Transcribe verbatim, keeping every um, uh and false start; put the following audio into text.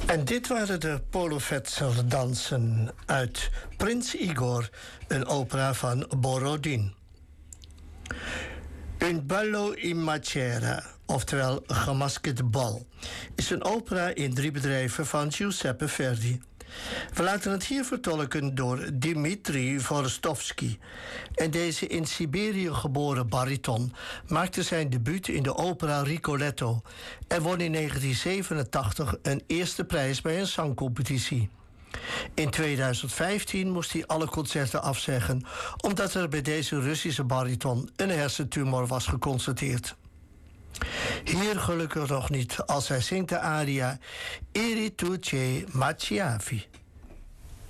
En dit waren de Polovetser-dansen uit Prins Igor, een opera van Borodin. Un ballo in macera, oftewel Gemaskerd bal, is een opera in drie bedrijven van Giuseppe Verdi. We laten het hier vertolken door Dmitri Vorstovsky. En deze in Siberië geboren bariton maakte zijn debuut in de opera Rigoletto en won in negentien zevenentachtig een eerste prijs bij een zangcompetitie. In tweeduizend vijftien moest hij alle concerten afzeggen omdat er bij deze Russische bariton een hersentumor was geconstateerd. Hier gelukkig nog niet als hij zingt de aria Eri tu che Machiavi.